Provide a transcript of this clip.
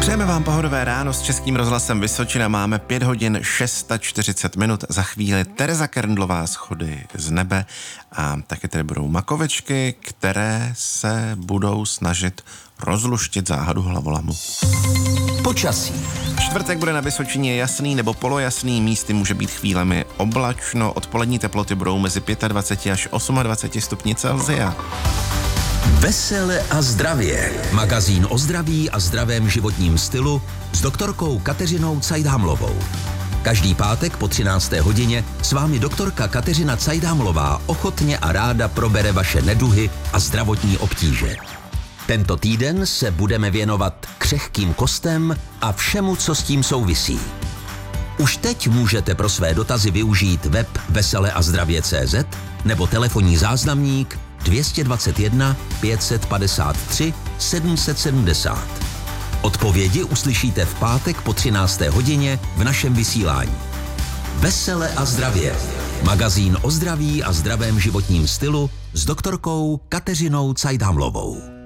Přejeme vám pohodové ráno s Českým rozhlasem Vysočina. Máme 5 hodin 640 minut. Za chvíli Tereza Kerndlová, Schody z nebe. A taky tady budou makovečky, které se budou snažit rozluštit záhadu hlavolamu. Počasí. Čtvrtek bude na Vysočině jasný nebo polojasný, místy může být chvílemi oblačno. Odpolední teploty budou mezi 25 až 28 stupni Celsia. Vesele a zdravě. Magazín o zdraví a zdravém životním stylu s doktorkou Kateřinou Cajdhamlovou. Každý pátek po 13. hodině s vámi doktorka Kateřina Cajdhamlová ochotně a ráda probere vaše neduhy a zdravotní obtíže. Tento týden se budeme věnovat křehkým kostem a všemu, co s tím souvisí. Už teď můžete pro své dotazy využít web veseleazdravě.cz nebo telefonní záznamník 221 553 770. Odpovědi uslyšíte v pátek po 13. hodině v našem vysílání. Vesele a zdravě. Magazín o zdraví a zdravém životním stylu s doktorkou Kateřinou Cajdhamlovou.